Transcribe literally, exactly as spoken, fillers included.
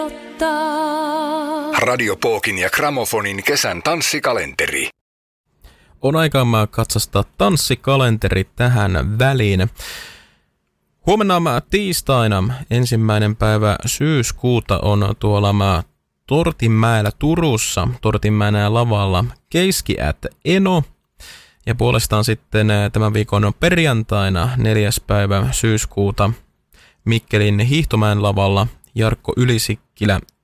Radio Pookin ja Gramofonin kesän tanssikalenteri. On aikaa mä katsastaa tanssikalenteri tähän väliin. Huomenna mä tiistaina ensimmäinen päivä syyskuuta on tuolla mä Tortinmäellä Turussa, Tortinmäen lavalla Keiski at Eno. Ja puolestaan sitten tämän viikon perjantaina neljäs päivä syyskuuta Mikkelin Hiihtomäen lavalla Jarkko Ylisikkilä